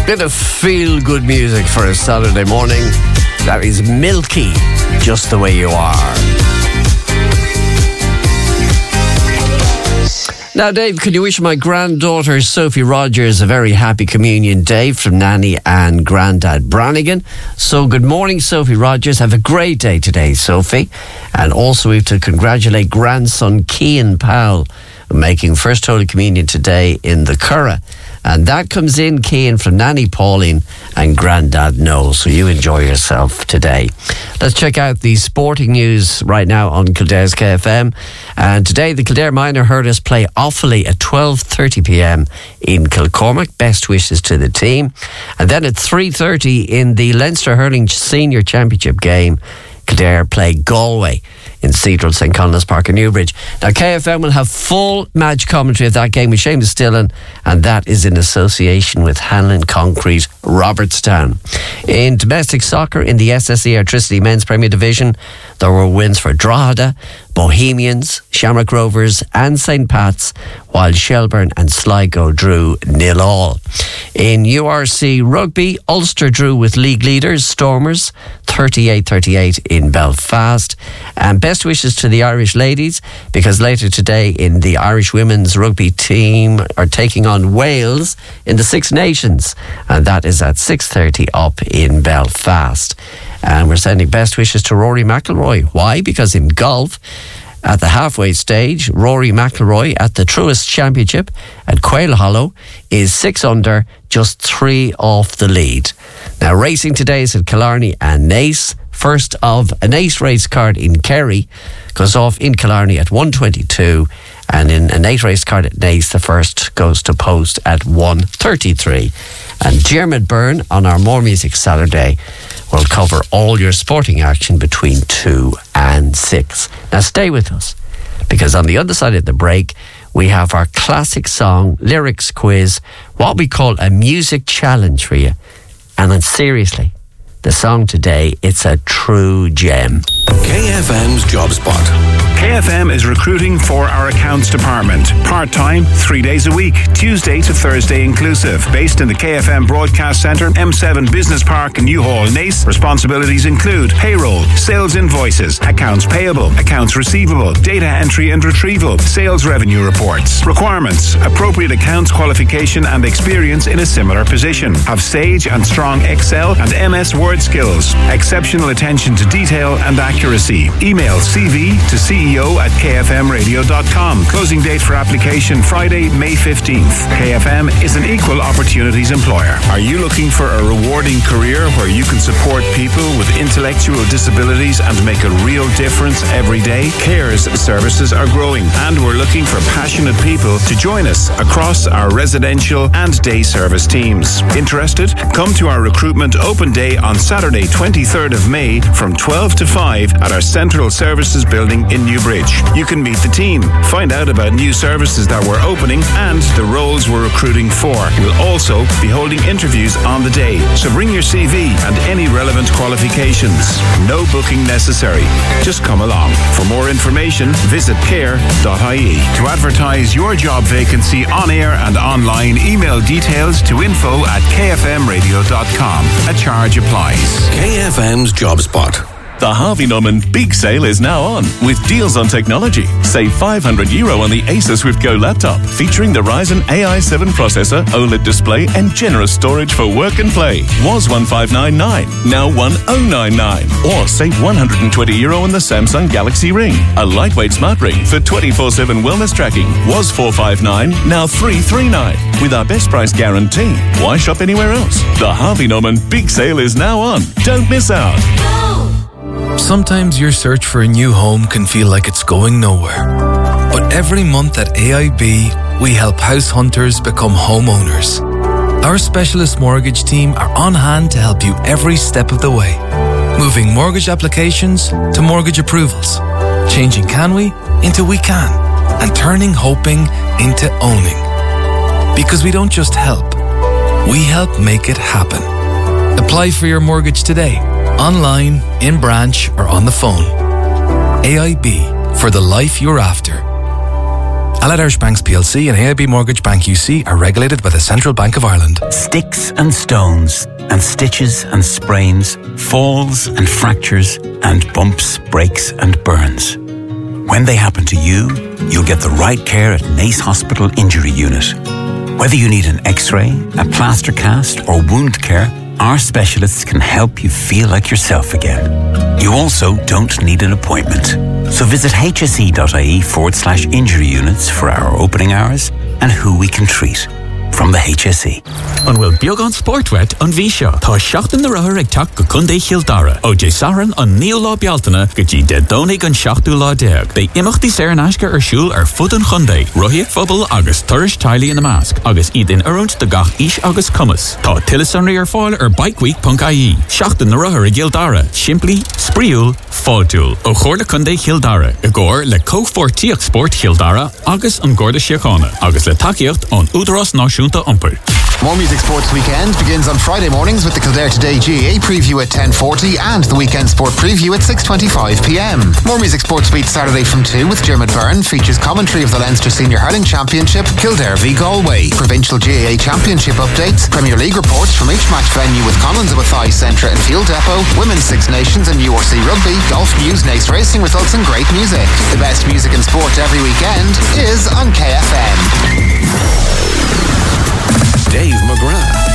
Bit of feel-good music for a Saturday morning. That is Milky, Just the Way You Are. Now, Dave, can you wish my granddaughter Sophie Rogers a very happy communion day from Nanny and Grandad Brannigan? So good morning, Sophie Rogers. Have a great day today, Sophie. And also we have to congratulate grandson Cian Powell, making First Holy Communion today in the Curragh. And that comes in, Cian, from Nanny Pauline and Grandad Noel. So you enjoy yourself today. Let's check out the sporting news right now on Kildare's KFM. And today the Kildare Minor hurlers play Offaly at 12:30pm in Kilcormac. Best wishes to the team. And then at 3:30 in the Leinster Hurling Senior Championship game, Kildare play Galway in Cathedral St. Conleth's Park in Newbridge. Now, KFM will have full match commentary of that game with Seamus Dillon, and that is in association with Hanlon Concrete Robertstown. In domestic soccer, in the SSE Electricity Men's Premier Division, there were wins for Drogheda, Bohemians, Shamrock Rovers and St. Pat's, while Shelburne and Sligo drew 0-0. In URC Rugby, Ulster drew with league leaders Stormers 38-38 in Belfast. And best wishes to the Irish ladies, because later today in the Irish women's rugby team are taking on Wales in the Six Nations, and that is at 6:30 up in Belfast. And we're sending best wishes to Rory McIlroy. Why? Because in golf, at the halfway stage, Rory McIlroy at the Truist Championship at Quail Hollow is 6 under, just 3 off the lead. Now, racing today is at Killarney and Naas. First of a Naas race card in Kerry goes off in Killarney at 1:22, and in a Naas race card at Naas, the first goes to post at 1:33. And Dermot Byrne on our More Music Saturday will cover all your sporting action between 2 and 6. Now stay with us, because on the other side of the break we have our classic song lyrics quiz, what we call a music challenge for you. And then seriously, the song today, it's a true gem. KFM's Job Spot. KFM is recruiting for our accounts department. Part-time, 3 days a week, Tuesday to Thursday inclusive. Based in the KFM Broadcast Centre, M7 Business Park, New Hall, Naas. Responsibilities include payroll, sales invoices, accounts payable, accounts receivable, data entry and retrieval, sales revenue reports. Requirements: appropriate accounts qualification and experience in a similar position. Have Sage and strong Excel and MS Word skills. Exceptional attention to detail and accuracy. Email CV to ceo@kfmradio.com. Closing date for application Friday, May 15th. KFM is an equal opportunities employer. Are you looking for a rewarding career where you can support people with intellectual disabilities and make a real difference every day? CARES services are growing, and we're looking for passionate people to join us across our residential and day service teams. Interested? Come to our recruitment open day on Saturday, 23rd of May from 12 to 5 at our Central Services building in Newbridge. You can meet the team, find out about new services that we're opening and the roles we're recruiting for. We'll also be holding interviews on the day, so bring your CV and any relevant qualifications. No booking necessary. Just come along. For more information, visit care.ie. To advertise your job vacancy on air and online, email details to info@kfmradio.com. A charge applies. KFM's Job Spot. The Harvey Norman Big Sale is now on with deals on technology. Save €500 on the Acer Swift Go laptop featuring the Ryzen AI7 processor, OLED display and generous storage for work and play. Was $1,599, now $1,099. Or save €120 on the Samsung Galaxy Ring. A lightweight smart ring for 24/7 wellness tracking. Was $459, now $339. With our best price guarantee. Why shop anywhere else? The Harvey Norman Big Sale is now on. Don't miss out. Sometimes your search for a new home can feel like it's going nowhere. But every month at AIB, we help house hunters become homeowners. Our specialist mortgage team are on hand to help you every step of the way. Moving mortgage applications to mortgage approvals. Changing can we into we can. And turning hoping into owning. Because we don't just help, we help make it happen. Apply for your mortgage today. Online, in branch, or on the phone. AIB, for the life you're after. Allied Irish Banks plc and AIB Mortgage Bank UC are regulated by the Central Bank of Ireland. Sticks and stones and stitches and sprains, falls and fractures and bumps, breaks and burns. When they happen to you, you'll get the right care at Nace Hospital Injury Unit. Whether you need an X-ray, a plaster cast or wound care, our specialists can help you feel like yourself again. You also don't need an appointment. So visit hse.ie/injury units for our opening hours and who we can treat. From the HSE. An bhfuil beag an sportwet an bhí seo. Tá seachtain na rathair ag teach go chundé Childara. Ó dé saran an níl lá bealtaine go dtí de dónig an 7:10. They imachtí sé an aisce siúl fud an chundé. Roiíocht phobal agus turis tailí in the mask. Agus iad in orunt de gach is agus cumas. Tá tilas an riar fáil bikeweek.ie. Seachtain na rathair ag Childara. Simply, spriúil, fáiltúil. Ó chóir le chundé Childara. A góir le cófortíoch sport Childara agus an Gorda Síochána. Agus le takeíocht an Údarás Náisiúnta Umper. More Music Sports Weekend begins on Friday mornings with the Kildare Today GAA preview at 10:40 and the Weekend Sport preview at 6:25pm. More Music Sports Beat Saturday from 2 with Dermot Byrne features commentary of the Leinster Senior Hurling Championship, Kildare v Galway, Provincial GAA Championship updates, Premier League reports from each match venue with Collins of Athy Centre and Field Depot, Women's Six Nations and URC Rugby, golf news, Nace racing results and great music. The best music and sport every weekend is on KFM. Dave McGrath.